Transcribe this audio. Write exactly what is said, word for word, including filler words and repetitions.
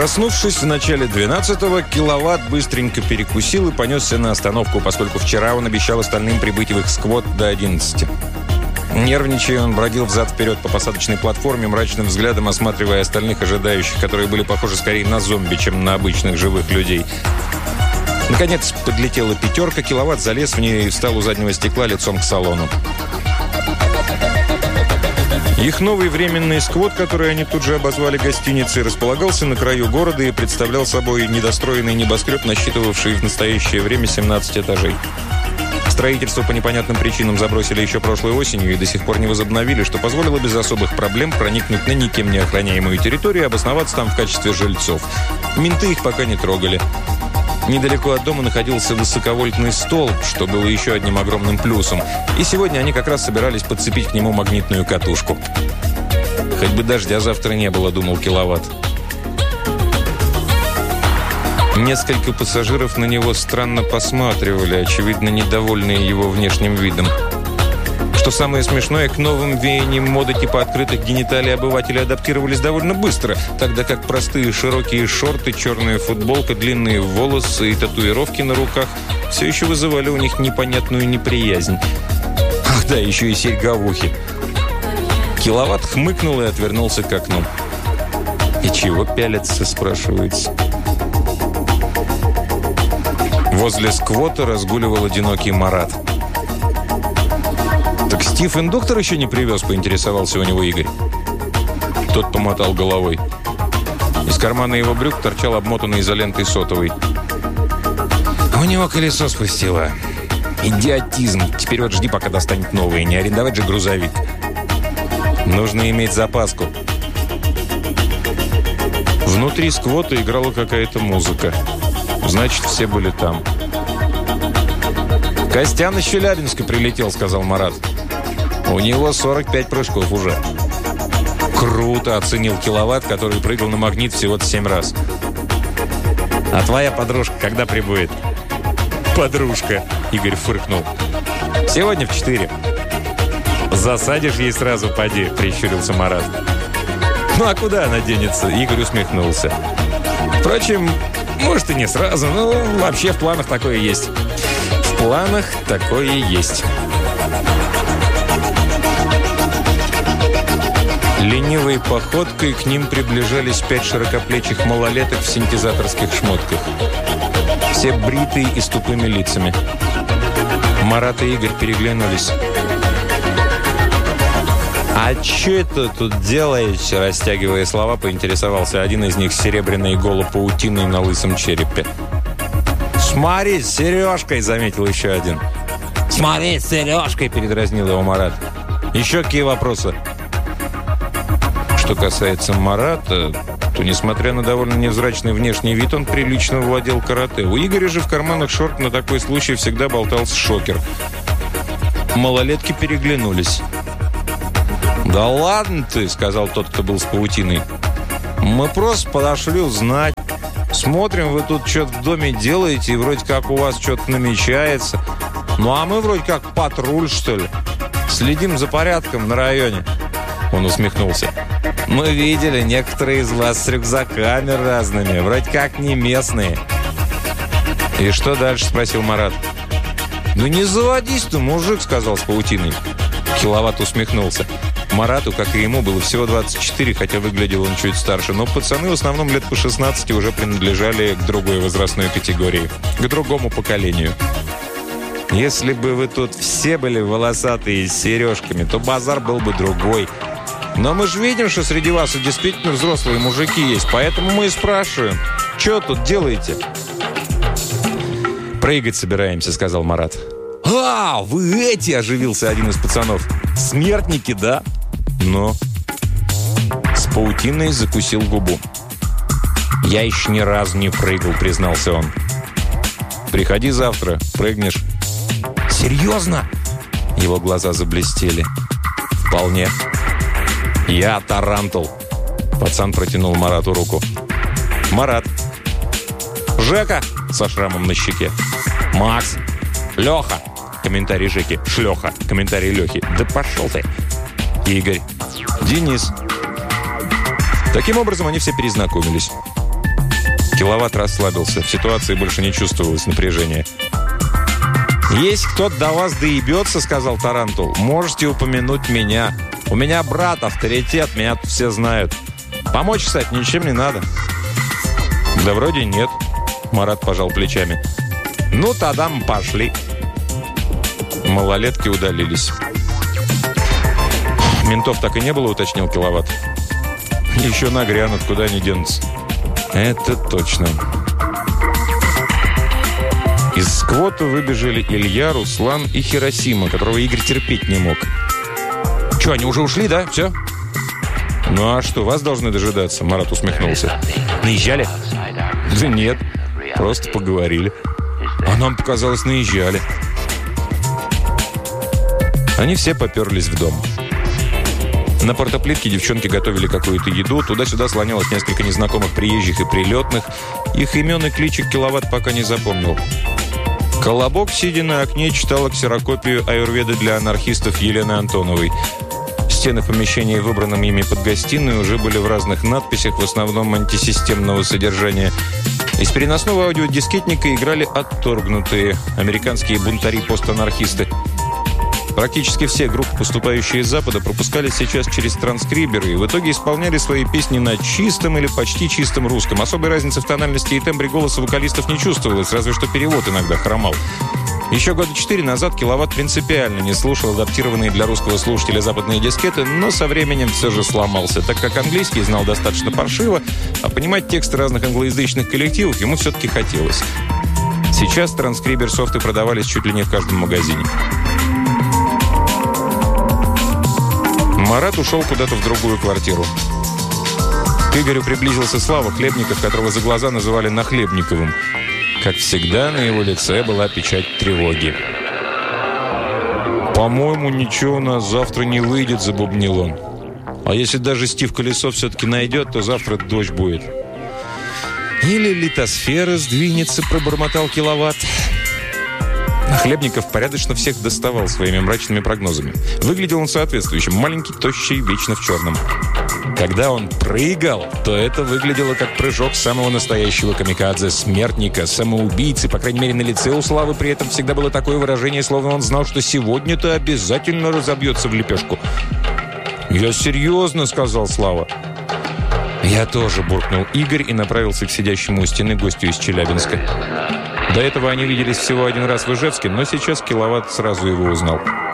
Проснувшись в начале двенадцатого, Киловатт быстренько перекусил и понесся на остановку, поскольку вчера он обещал остальным прибыть в их сквот до одиннадцати. Нервничая, он бродил взад-вперед по посадочной платформе, мрачным взглядом осматривая остальных ожидающих, которые были похожи скорее на зомби, чем на обычных живых людей. Наконец подлетела пятерка, Киловатт залез в нее и встал у заднего стекла лицом к салону. Их новый временный сквот, который они тут же обозвали гостиницей, располагался на краю города и представлял собой недостроенный небоскреб, насчитывавший в настоящее время семнадцать этажей. Строительство по непонятным причинам забросили еще прошлой осенью и до сих пор не возобновили, что позволило без особых проблем проникнуть на никем не охраняемую территорию и обосноваться там в качестве жильцов. Менты их пока не трогали. Недалеко от дома находился высоковольтный столб, что было еще одним огромным плюсом. И сегодня они как раз собирались подцепить к нему магнитную катушку. «Хоть бы дождя завтра не было», — думал Киловатт. Несколько пассажиров на него странно посматривали, очевидно, недовольные его внешним видом. Что самое смешное, к новым веяниям моды типа открытых гениталий обыватели адаптировались довольно быстро, тогда как простые широкие шорты, черная футболка, длинные волосы и татуировки на руках все еще вызывали у них непонятную неприязнь. Ах да, еще и серьга в ухе. Киловатт хмыкнул и отвернулся к окну. «И чего пялятся?» – спрашивается. Возле сквота разгуливал одинокий Марат. «Так Стив индуктор еще не привез?» – поинтересовался у него Игорь. Тот помотал головой. Из кармана его брюк торчал обмотанный изолентой сотовый. «У него колесо спустило. Идиотизм. Теперь вот жди, пока достанет новое. Не арендовать же грузовик. Нужно иметь запаску». Внутри сквота играла какая-то музыка. Значит, все были там. «Костян из Челябинска прилетел», — сказал Марат. «У него сорок пять прыжков уже». «Круто», — оценил Киловатт, который прыгал на магнит всего-то семь раз. «А твоя подружка когда прибудет?» «Подружка», — Игорь фыркнул. «Сегодня в четыре». «Засадишь ей сразу, поди», — прищурился Марат. «Ну а куда она денется?» — Игорь усмехнулся. «Впрочем, может и не сразу, но вообще в планах такое есть». «В планах такое есть». Ленивой походкой к ним приближались пять широкоплечих малолеток в синтезаторских шмотках. Все бритые и с тупыми лицами. Марат и Игорь переглянулись. «А что это тут делаете?» – растягивая слова, поинтересовался один из них с серебряной голопаутиной на лысом черепе. «Смотри, с сережкой!» – заметил еще один. «Смотри, с сережкой!» – передразнил его Марат. «Еще какие вопросы?» Что касается Марата, то, несмотря на довольно невзрачный внешний вид, он прилично владел карате. У Игоря же в карманах шорт на такой случай всегда болтался шокер. Малолетки переглянулись. «Да ладно ты», — сказал тот, кто был с паутиной. «Мы просто подошли узнать. Смотрим, вы тут что-то в доме делаете, и вроде как у вас что-то намечается. Ну а мы вроде как патруль, что ли. Следим за порядком на районе». Он усмехнулся. «Мы видели, некоторые из вас с рюкзаками разными, вроде как не местные». «И что дальше?» – спросил Марат. «Да не заводись ты, мужик», – сказал с паутиной. Киловатт усмехнулся. Марату, как и ему, было всего двадцать четыре, хотя выглядел он чуть старше. Но пацаны в основном лет по шестнадцати уже принадлежали к другой возрастной категории, к другому поколению. «Если бы вы тут все были волосатые с сережками, то базар был бы другой. Но мы же видим, что среди вас и действительно взрослые мужики есть, поэтому мы и спрашиваем, что тут делаете?» «Прыгать собираемся», — сказал Марат. «А, вы эти!» – оживился один из пацанов. «Смертники, да?» «Но...» С паутиной закусил губу. «Я еще ни разу не прыгал», – признался он. «Приходи завтра, прыгнешь». «Серьезно?» Его глаза заблестели. «Вполне». «Я тарантул». Пацан протянул Марату руку. «Марат». «Жека» со шрамом на щеке. «Макс». «Леха». Комментарий Жеки. «Шлеха». Комментарий Лехи. «Да пошел ты». «Игорь». «Денис». Таким образом, они все перезнакомились. Киловатт расслабился. В ситуации больше не чувствовалось напряжения. «Если кто-то до вас доебется, — сказал Тарантул, — можете упомянуть меня. У меня брат, авторитет, меня тут все знают. Помочь, кстати, ничем не надо». «Да вроде нет», — Марат пожал плечами. «Ну, тогда мы пошли». Малолетки удалились. «Ментов так и не было», — уточнил Киловатт. «Еще нагрянут, куда они денутся». «Это точно». Из сквота выбежали Илья, Руслан и Хиросима, которого Игорь терпеть не мог. «Че, они уже ушли, да? Все?» «Ну а что, вас должны дожидаться?» Марат усмехнулся. «Наезжали?» «Да нет, просто поговорили». «А нам показалось, наезжали». Они все поперлись в дом. На портоплитке девчонки готовили какую-то еду. Туда-сюда слонялось несколько незнакомых приезжих и прилетных. Их имен и кличек Киловатт пока не запомнил. Колобок, сидя на окне, читала ксерокопию аюрведы для анархистов Елены Антоновой. Стены в помещении, выбранном ими под гостиной, уже были в разных надписях, в основном антисистемного содержания. Из переносного аудиодискетника играли «Отторгнутые» – американские бунтари-постанархисты. Практически все группы, поступающие из Запада, пропускались сейчас через транскриберы и в итоге исполняли свои песни на чистом или почти чистом русском. Особой разницы в тональности и тембре голоса вокалистов не чувствовалось, разве что перевод иногда хромал. Еще года четыре назад Киловатт принципиально не слушал адаптированные для русского слушателя западные дискеты, но со временем все же сломался, так как английский знал достаточно паршиво, а понимать тексты разных англоязычных коллективов ему все-таки хотелось. Сейчас транскрибер-софты продавались чуть ли не в каждом магазине. Марат ушел куда-то в другую квартиру. К Игорю приблизился Слава Хлебников, которого за глаза называли Нахлебниковым. Как всегда, на его лице была печать тревоги. «По-моему, ничего у нас завтра не выйдет», – забубнил он. «А если даже Стив Колесо все-таки найдет, то завтра дождь будет». «Или литосфера сдвинется», – пробормотал Киловатт. Хлебников порядочно всех доставал своими мрачными прогнозами. Выглядел он соответствующим. Маленький, тощий, вечно в черном. Когда он прыгал, то это выглядело как прыжок самого настоящего камикадзе, смертника, самоубийцы. По крайней мере, на лице у Славы при этом всегда было такое выражение, словно он знал, что сегодня-то обязательно разобьется в лепешку. «Я серьезно», — сказал Слава. «Я тоже», — буркнул Игорь и направился к сидящему у стены гостю из Челябинска. До этого они виделись всего один раз в Ижевске, но сейчас Киловатт сразу его узнал.